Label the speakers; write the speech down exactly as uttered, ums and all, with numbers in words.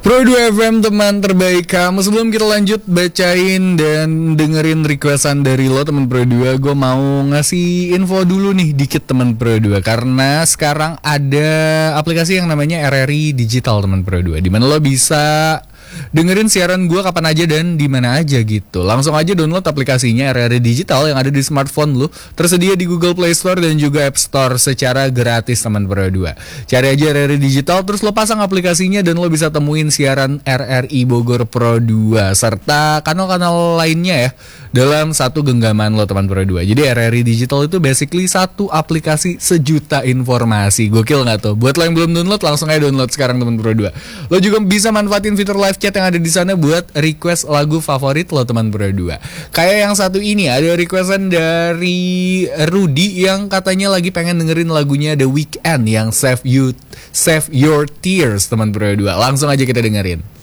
Speaker 1: Pro dua F M, teman terbaik kamu. Sebelum kita lanjut bacain dan dengerin requestan dari lo teman Pro dua, gue mau ngasih info dulu nih dikit teman Pro dua. Karena sekarang ada aplikasi yang namanya R R I Digital teman Pro dua, dimana lo bisa dengerin siaran gue kapan aja dan di mana aja gitu. Langsung aja download aplikasinya R R I Digital yang ada di smartphone lo. Tersedia di Google Play Store dan juga App Store secara gratis teman Pro dua. Cari aja R R I Digital, terus lo pasang aplikasinya dan lo bisa temuin siaran R R I Bogor Pro dua serta kanal-kanal lainnya ya dalam satu genggaman lo teman Pro dua. Jadi R R I Digital itu basically satu aplikasi sejuta informasi. Gokil nggak tuh? Buat lo yang belum download, langsung aja download sekarang teman Pro dua. Lo juga bisa manfaatin fitur live chat yang ada di sana buat request lagu favorit lo teman Pro dua. Kayak yang satu ini ada requestan dari Rudy yang katanya lagi pengen dengerin lagunya The Weeknd yang Save You Save Your Tears teman Pro dua. Langsung aja kita dengerin.